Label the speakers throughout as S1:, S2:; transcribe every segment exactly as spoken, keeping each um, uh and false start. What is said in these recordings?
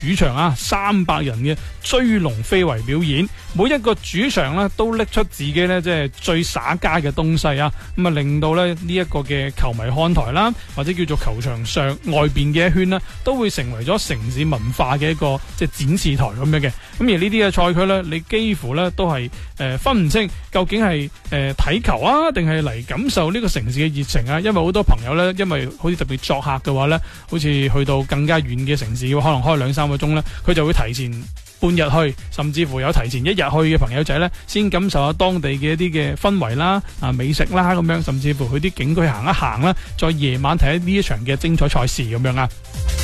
S1: 主場啊三百人嘅追龍飛圍表演，每一個主場咧都拎出自己咧即係最耍家嘅東西啊，咁啊令到咧呢一個嘅球迷看台啦，或者叫做球場上外邊嘅一圈呢，都會成為咗城市文化嘅一個即係展示台咁樣嘅。咁而呢啲嘅賽區咧，你幾乎咧都係誒、呃、分唔清究竟係誒睇球啊，定係嚟感受呢個城市嘅熱情啊。因為好多朋友咧，因為好似特別作客嘅話咧，好似去到更加遠嘅城市，可能開兩三個鐘咧，佢就會提前半日去，甚至乎有提前一日去嘅朋友仔咧，先感受下當地嘅一啲嘅氛圍啦、啊美食啦咁樣，甚至乎去啲景區行一行啦，再夜晚睇呢一場嘅精彩賽事咁樣啊。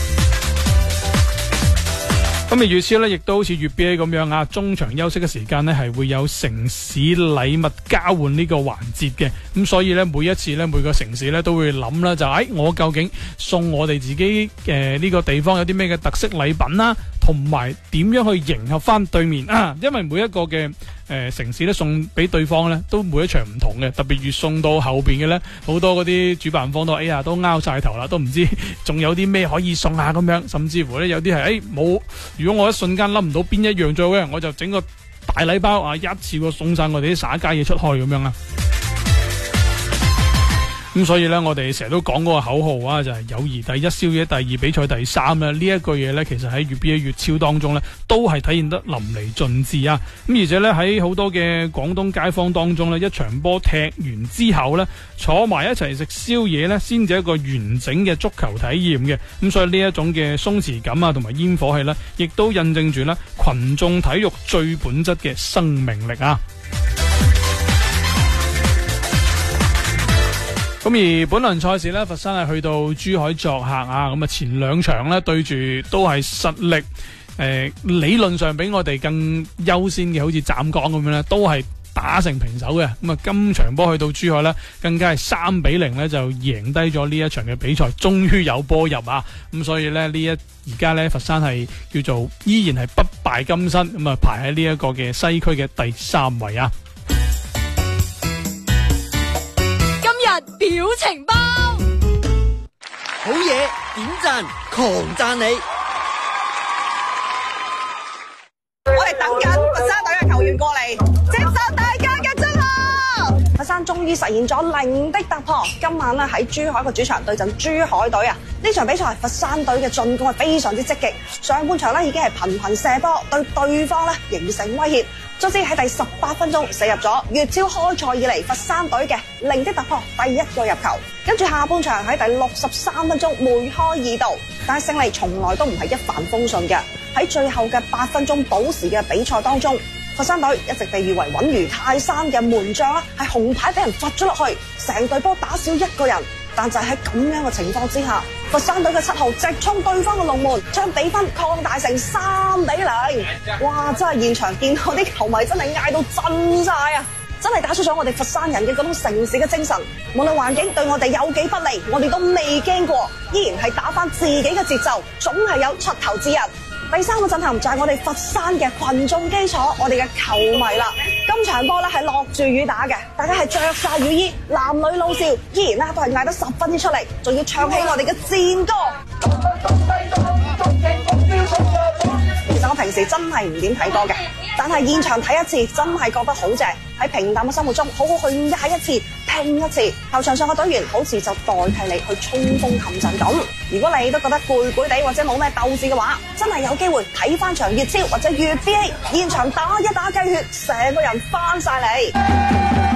S1: 咁而預先咧，亦都好似粵 B A 咁樣啊，中場休息嘅時間呢係會有城市禮物交換呢個環節嘅。咁所以呢，每一次呢，每個城市呢都會諗啦，就誒、哎、我究竟送我哋自己誒呢、呃這個地方有啲咩嘅特色禮品啦，同埋點樣去迎合翻對面啊？因為每一個嘅誒、呃、城市咧送俾對方呢，都每一場唔同嘅，特別越送到後邊嘅呢，好多嗰啲主辦方都哎呀都拗晒頭啦，都唔知仲有啲咩可以送啊咁樣，甚至乎呢，有啲係誒冇。如果我一瞬間諗唔到邊一樣最好嘅，我就整個大禮包啊，一次過送晒我哋啲耍家嘢出去咁樣啊！咁所以呢，我哋成日都講嗰個口號啊，就係、是、友誼第一，宵夜第二，比賽第三啦。呢一句嘢呢，其實喺粵 B A 粵超當中呢，都係體現得淋漓盡致啊！咁而且呢，喺好多嘅廣東街坊當中呢，一場波踢完之後呢，坐埋一齊食宵夜呢，先至一個完整嘅足球體驗嘅。咁所以呢一種嘅鬆弛感啊，同埋煙火氣呢，亦都印證住呢群眾體育最本質嘅生命力啊！咁而本輪賽事呢，佛山係去到珠海作客啊，咁啊前兩場呢，對住都係實力誒、呃、理論上比我哋更優先嘅，好似湛江咁樣呢，都係打成平手嘅。咁啊今場波去到珠海呢，更加係三比零呢，就贏低咗呢一場嘅比賽，終於有波入啊！咁所以呢，呢一而家呢，佛山係叫做依然係不敗金身，咁啊排喺呢一個嘅西區嘅第三位啊！
S2: 表情包，
S3: 好嘢，點讚，狂讚你！
S4: 我哋等緊佛山隊嘅球員過嚟，接受大家嘅祝賀。佛山終於實現咗零的突破，今晚咧喺珠海個主場對陣珠海隊啊！呢場比賽佛山隊嘅進攻係非常之積極，上半場咧已經係頻頻射波，對對方咧形成威脅。卒之喺第十八分鐘射入咗粵超開賽以嚟佛山隊嘅零的突破第一個入球，跟住下半場喺第六十三分鐘梅開二度，但係勝利從來都唔係一帆風順嘅。喺最後嘅八分鐘補時嘅比賽當中，佛山隊一直被譽為穩如泰山嘅門將啦，係紅牌俾人罰咗落去，成隊波打少一個人。但就係喺咁樣嘅情況之下，佛山隊嘅七號直衝對方嘅龍門，將比分擴大成三比零。哇！真係現場見到啲球迷真係嗌到震晒啊！真係打出咗我哋佛山人嘅嗰種城市嘅精神。無論環境對我哋有幾不利，我哋都未驚過，依然係打返自己嘅節奏，總係有出頭之日。第三個震撼就係我哋佛山嘅群眾基礎，我哋嘅球迷啦。今場波咧係落住雨打嘅，大家係着晒雨衣，男女老少依然咧都係嗌得十分之出力，仲要唱起我哋嘅戰歌。其實我平時真係唔點睇波嘅，但係現場睇一次真係覺得好正。喺平淡嘅生活中，好好去嗌一次，拼一次。球場上嘅隊員好似就代替你去衝鋒陷陣咁。如果你都覺得攰攰地或者冇咩鬥志嘅話，真係有機會睇翻場粵超或者粵 B A 現場打一打雞血，成個人翻晒嚟。